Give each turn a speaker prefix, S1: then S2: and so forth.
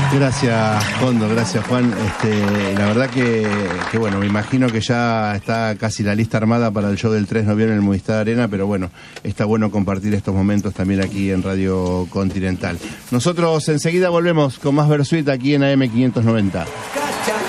S1: Gracias, Condo, gracias, Juan. La verdad que bueno, me imagino que ya está casi la lista armada para el show del 3 de noviembre en el Movistar Arena, pero bueno, está bueno compartir estos momentos también aquí en Radio Continental. Nosotros enseguida volvemos con más Versuit aquí en AM 590.